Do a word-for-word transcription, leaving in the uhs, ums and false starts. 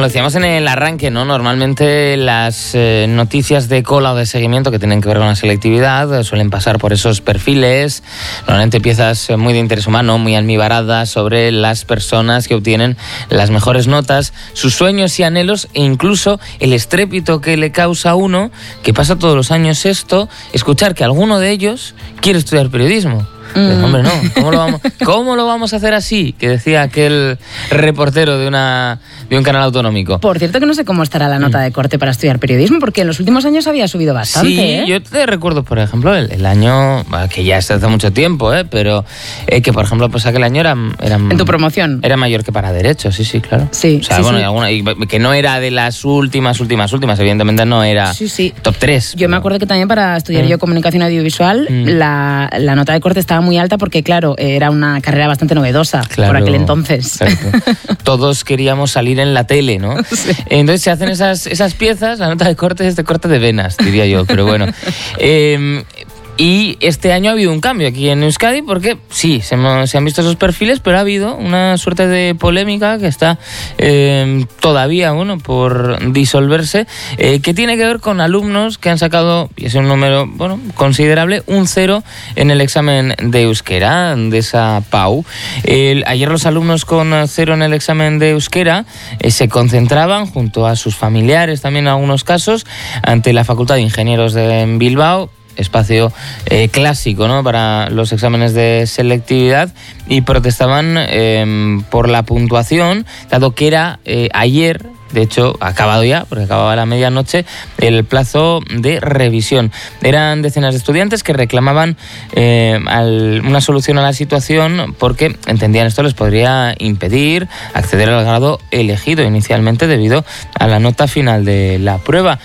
lo decíamos en el arranque, ¿no? Normalmente las eh, noticias de cola o de seguimiento que tienen que ver con la selectividad eh, suelen pasar por esos perfiles, normalmente piezas muy de interés humano, muy almibaradas sobre las personas que obtienen las mejores notas, sus sueños y anhelos e incluso el estrépito que le causa a uno, que pasa todos los años esto, escuchar que alguno de ellos quiere estudiar periodismo. Pues, hombre, no, ¿cómo lo, vamos, ¿cómo lo vamos a hacer así? Que decía aquel reportero de una de un canal autonómico. Por cierto que no sé cómo estará la nota de corte para estudiar periodismo, porque en los últimos años había subido bastante. Sí, ¿eh? yo te recuerdo, por ejemplo, el, el año, que ya es hace mucho tiempo, ¿eh? pero eh, que, por ejemplo, pues aquel año era, era... ¿En tu promoción? Era mayor que para Derecho, sí, sí, claro. Sí, o sea, sí, bueno, sí. Y alguna, y que no era de las últimas, últimas, últimas, evidentemente no era sí, sí. top tres. Yo pero... me acuerdo que también para estudiar mm. yo comunicación audiovisual, mm. la, la nota de corte estaba muy alta porque, claro, era una carrera bastante novedosa claro, por aquel entonces. Claro. Todos queríamos salir en la tele, ¿no? Sí. Entonces se hacen esas, esas piezas, la nota de corte es de corte de venas, diría yo, pero bueno. Eh, Y este año ha habido un cambio aquí en Euskadi porque sí, se, se han visto esos perfiles, pero ha habido una suerte de polémica que está eh, todavía bueno, por disolverse, eh, que tiene que ver con alumnos que han sacado, y es un número bueno considerable, un cero en el examen de euskera, de esa P A U. El, ayer los alumnos con cero en el examen de euskera eh, se concentraban junto a sus familiares, también en algunos casos, ante la Facultad de Ingenieros de Bilbao, espacio eh, clásico, ¿no?, para los exámenes de selectividad, y protestaban eh, por la puntuación, dado que era eh, ayer, de hecho, ha acabado ya, porque acababa a la medianoche, el plazo de revisión. Eran decenas de estudiantes que reclamaban eh, al, una solución a la situación porque entendían esto les podría impedir acceder al grado elegido inicialmente debido a la nota final de la prueba.